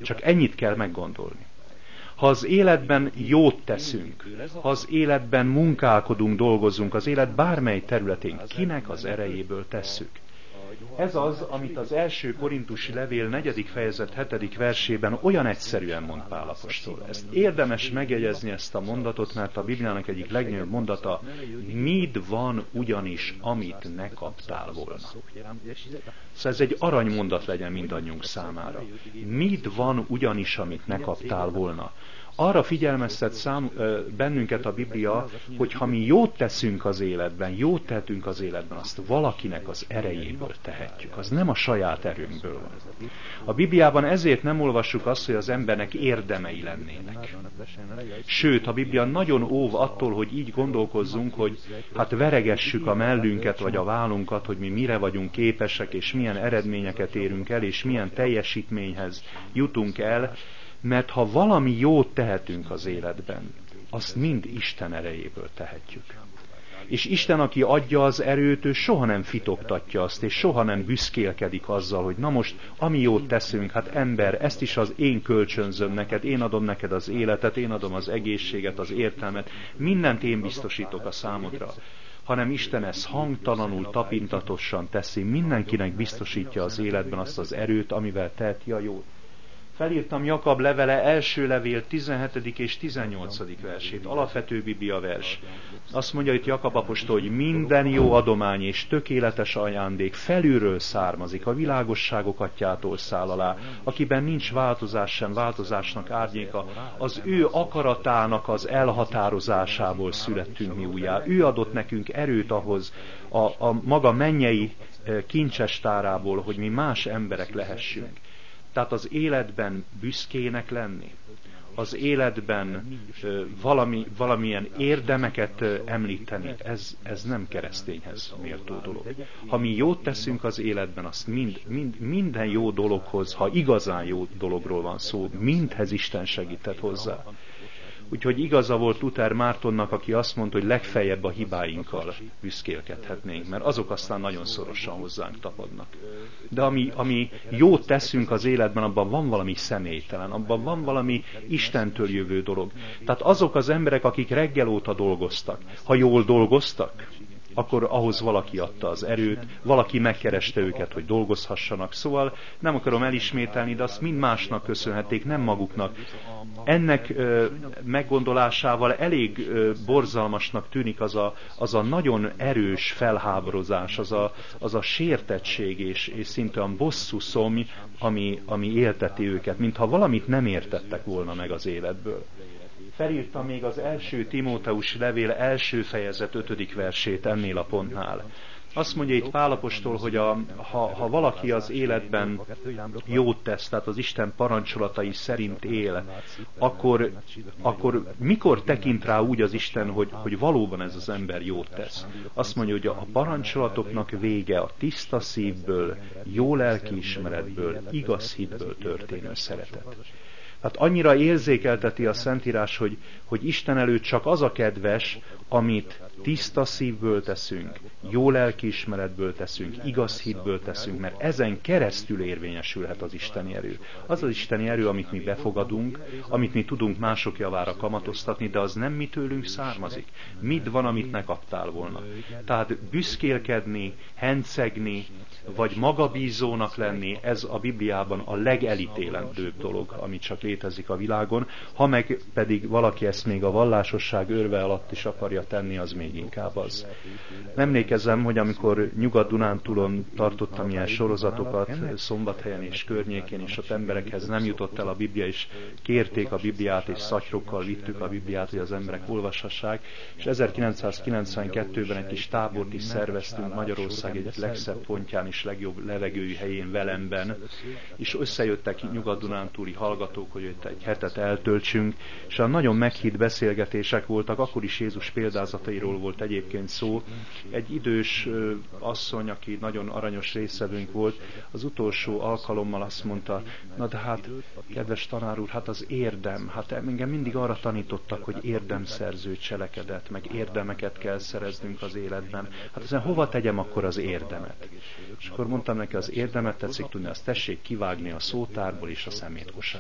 Csak ennyit kell meggondolni. Ha az életben jót teszünk, ha az életben munkálkodunk, dolgozunk, az élet bármely területén, kinek az erejéből tesszük? Ez az, amit az első korintusi levél 4. fejezet 7. versében olyan egyszerűen mond Pál apostol. Ezt érdemes megjegyezni, ezt a mondatot, mert a Bibliának egyik legnagyobb mondata, mid van ugyanis, amit ne kaptál volna. Szóval ez egy aranymondat legyen mindannyiunk számára. Mid van ugyanis, amit ne kaptál volna. Arra figyelmeztet bennünket a Biblia, hogy ha mi jót teszünk az életben, jót tehetünk az életben, azt valakinek az erejéből tehetjük. Az nem a saját erőnkből van. A Bibliában ezért nem olvassuk azt, hogy az embernek érdemei lennének. Sőt, a Biblia nagyon óv attól, hogy így gondolkozzunk, hogy hát veregessük a mellünket vagy a vállunkat, hogy mi mire vagyunk képesek, és milyen eredményeket érünk el, és milyen teljesítményhez jutunk el, mert ha valami jót tehetünk az életben, azt mind Isten erejéből tehetjük. És Isten, aki adja az erőt, ő soha nem fitoktatja azt, és soha nem büszkélkedik azzal, hogy na most, ami jót teszünk, hát ember, ezt is az én kölcsönzöm neked, én adom neked az életet, én adom az egészséget, az értelmet, mindent én biztosítok a számodra. Hanem Isten ezt hangtalanul, tapintatosan teszi, mindenkinek biztosítja az életben azt az erőt, amivel teheti a jót. Felírtam Jakab levele első levél 17. és 18. versét, alapvető Biblia vers. Azt mondja itt Jakab apostol, hogy minden jó adomány és tökéletes ajándék felülről származik, a világosságok atyától száll alá, akiben nincs változás sem, változásnak árnyéka, az ő akaratának az elhatározásából születtünk mi újjá. Ő adott nekünk erőt ahhoz, a maga mennyei kincses tárából, hogy mi más emberek lehessünk. Tehát az életben büszkének lenni, az életben valamilyen érdemeket említeni, ez nem keresztényhez méltó dolog. Ha mi jót teszünk az életben, azt minden jó dologhoz, ha igazán jó dologról van szó, mindhez Isten segített hozzá. Úgyhogy igaza volt Luther Mártonnak, aki azt mondta, hogy legfeljebb a hibáinkkal büszkélkedhetnénk, mert azok aztán nagyon szorosan hozzánk tapadnak. De ami jót teszünk az életben, abban van valami személytelen, abban van valami Istentől jövő dolog. Tehát azok az emberek, akik reggel óta dolgoztak, ha jól dolgoztak, akkor ahhoz valaki adta az erőt, valaki megkereste őket, hogy dolgozhassanak. Szóval nem akarom elismételni, de azt mind másnak köszönhették, nem maguknak. Ennek meggondolásával elég borzalmasnak tűnik az a nagyon erős felháborozás, az a sértettség és szinte a bosszú szomj, ami élteti őket, mintha valamit nem értettek volna meg az életből. Felírtam még az első Timóteus levél első fejezet 5. versét ennél a pontnál. Azt mondja itt Pál apostol, hogy ha valaki az életben jót tesz, tehát az Isten parancsolatai szerint él, akkor mikor tekint rá úgy az Isten, hogy valóban ez az ember jót tesz? Azt mondja, hogy a parancsolatoknak vége a tiszta szívből, jó lelkiismeretből, igaz hitből történő szeretet. Hát annyira érzékelteti a Szentírás, hogy Isten előtt csak az a kedves, amit tiszta szívből teszünk, jó lelkiismeretből teszünk, igaz hitből teszünk, mert ezen keresztül érvényesülhet az isteni erő. Az az isteni erő, amit mi befogadunk, amit mi tudunk mások javára kamatoztatni, de az nem mi tőlünk származik. Mit van, amit ne kaptál volna? Tehát büszkélkedni, hencegni, vagy magabízónak lenni, ez a Bibliában a legelítélendőbb dolog, ami csak létezik a világon, ha meg pedig valaki ezt még a vallásosság őrve alatt is akarja tenni, az még inkább az. Emlékezem, hogy amikor Nyugat-Dunántúlon tartottam ilyen sorozatokat, Szombathelyen és környékén, és ott emberekhez nem jutott el a Biblia, és kérték a Bibliát, és szatyrokkal vittük a Bibliát, hogy az emberek olvashassák, és 1992-ben egy kis tábort is szerveztünk Magyarország egy legszebb pontján és legjobb levegőjű helyén, Velemben, és összejöttek Nyugat-Dunántúli hallgatók, hogy ott egy hetet eltöltsünk, és a nagyon meghitt beszélgetések voltak, akkor is Jézus példázatairól volt egyébként szó. Egy idős asszony, aki nagyon aranyos résztvevőnk volt, az utolsó alkalommal azt mondta, na de hát, kedves tanár úr, hát az érdem, hát engem mindig arra tanítottak, hogy érdemszerző cselekedet, meg érdemeket kell szereznünk az életben. Hát ezen hova tegyem akkor az érdemet? És akkor mondtam neki, az érdemet tetszik tudni, azt tessék kivágni a szótárból és a szemétkosárból.